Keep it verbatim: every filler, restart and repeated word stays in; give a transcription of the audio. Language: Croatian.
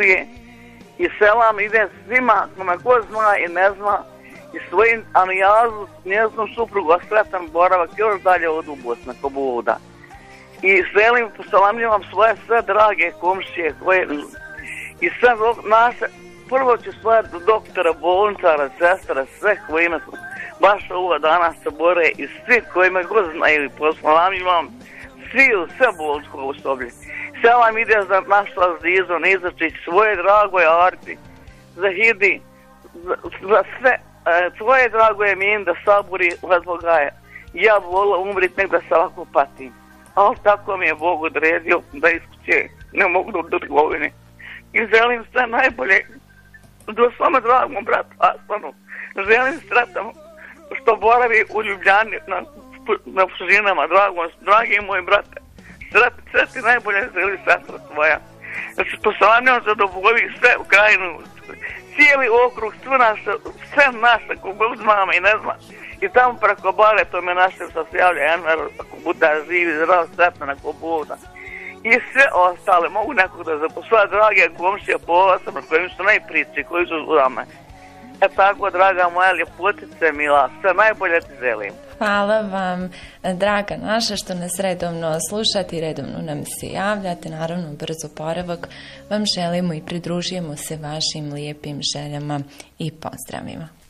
čuje i selam ide svima, kome ko zna i ne zna, i svojim Anijazu, njeznom suprugu, sretan boravak još dalje od u Bosna, ko Buda. I želim, posalamljivam svoje sve drage komšije koje, i sve naše, prvo ću svoje doktora, bolničara, sestra, sve koji me baš ovo danas se bore i svi koji me god znaju, posalamljivam svi u sve bolničko osoblje. Selam ide za našu Azizu, Nizačić, svoje dragoj Arti, za Hidi, za, za sve, e, tvoje dragoje Min da saburi razlogaje. Ja bi volila umrit nek da se ovako patim. Ali tako mi je Bog odredio da iz kuće ne mogu do trgovine. I želim sve najbolje do svome dragom bratu Aslanu. Želim sretan što boravi u Ljubljani na, na Fužinama, dragom, dragi moj brate. Sret, sreti najbolje želi sestra svoja. Znači, posalamljam za dobovi sve u krajinu, cijeli okrug, sve naše, sve naše, koga uzmama i ne zna. I tamo preko bare, to me naše sa se javlja Enver, ako bude živi, zdrav, sretna, neko Buda. I sve ostale, mogu nekog da zaposla, drage komšije, posebno, koji su najpriči, koji su uzame. E tako, draga moja ljepotice, mila, sve najbolje ti želim. Hvala vam, draga naša, što nas redovno slušate i redovno nam se javljate. Naravno, brzo oporavak vam želimo i pridružujemo se vašim lijepim željama i pozdravima.